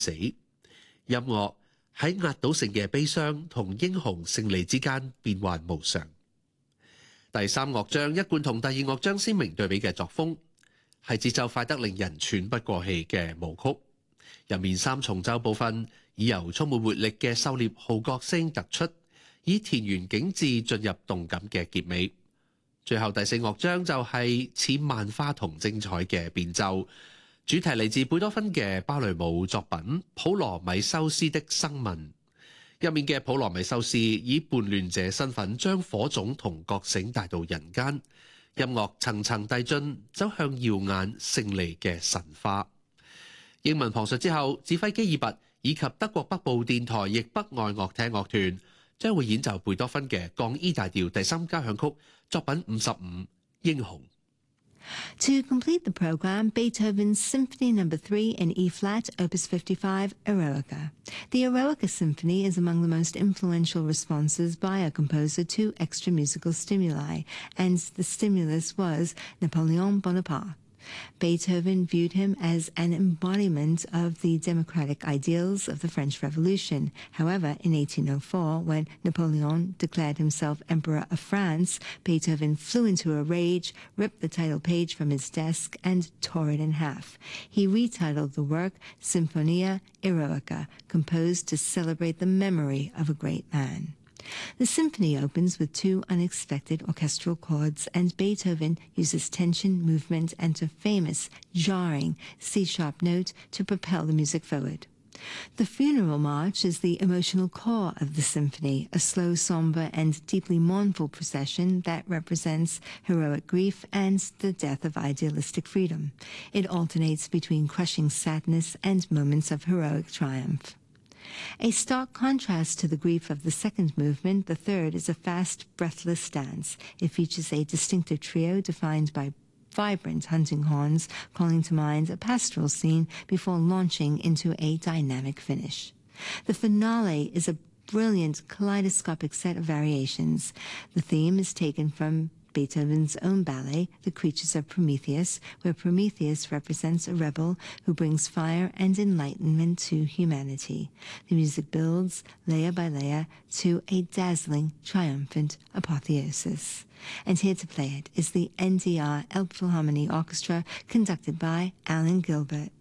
死。音樂喺壓倒性嘅悲傷同英雄勝利之間變幻無常。第三樂章一貫同第二樂章鮮明對比嘅作風，係節奏快得令人喘不過氣嘅舞曲。入面三重奏部分以由充滿活力嘅狩獵號角聲突出，以田園景致進入動感嘅結尾。最後第四樂章就係似萬花筒精彩嘅變奏，主題嚟自貝多芬嘅芭蕾舞作品《普羅米修斯的生問》。入面嘅普羅米修斯以叛亂者身份將火種同覺醒帶到人間，音樂層層遞進，走向耀眼勝利嘅神話。英文旁述之後，指揮基爾拔以及德國北部電台亦北愛樂廳樂團將會演奏貝多芬嘅降 E 大調第三交響曲作品55英雄。 To complete the program, Beethoven's Symphony No. 3 in E-flat, Opus 55, Eroica. The Eroica Symphony is among the most influential responses by a composer to extra musical stimuli, and the stimulus was Napoleon Bonaparte. Beethoven viewed him as an embodiment of the democratic ideals of the French Revolution. However, in 1804, when Napoleon declared himself Emperor of France, Beethoven flew into a rage, ripped the title page from his desk, and tore it in half. He retitled the work Symphonia Eroica, composed to celebrate the memory of a great man. The symphony opens with two unexpected orchestral chords, and Beethoven uses tension, movement, and a famous, jarring C-sharp note to propel the music forward. The funeral march is the emotional core of the symphony, a slow, somber, and deeply mournful procession that represents heroic grief and the death of idealistic freedom. It alternates between crushing sadness and moments of heroic triumph. A stark contrast to the grief of the second movement, the third is a fast, breathless dance. It features a distinctive trio defined by vibrant hunting horns, calling to mind a pastoral scene before launching into a dynamic finish. The finale is a brilliant kaleidoscopic set of variations. The theme is taken from Beethoven's own ballet, The Creatures of Prometheus, where Prometheus represents a rebel who brings fire and enlightenment to humanity. The music builds, layer by layer, to a dazzling, triumphant apotheosis. And here to play it is the NDR Elbphilharmonie Orchestra, conducted by Alan Gilbert.